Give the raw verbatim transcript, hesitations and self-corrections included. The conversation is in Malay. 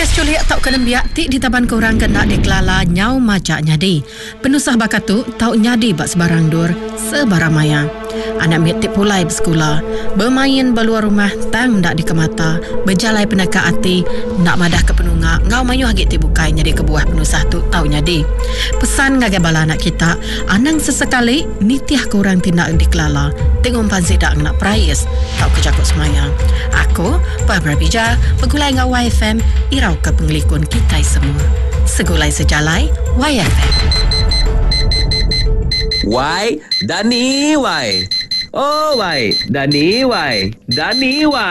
Kes culik tau kena biak ti di taban korang kena dikelala nyau macak nyadi. Penusah bakat tu tau nyadi bak sebarang dur, sebarang maya. Anak mitik pulai bersekolah, bermain beluar rumah tang dak dikemata, berjalai penaka hati, nak madah ke penungak, ngau mayu hagit ti bukai nyadi kebuah penusah tu tau nyadi. Pesan ngagai bala anak kita, anang sesekali nitiah korang tindak dikelala, tengok pansi dak nak prayes, tau kejakut semaya. Aku, Barbara Bija, pegulai ngau Y F M, irau ke pengelikun kita semua. Segulai sejalai, Y F M. Y, Dani Y. Oh Y, Dani Y. Dani Y.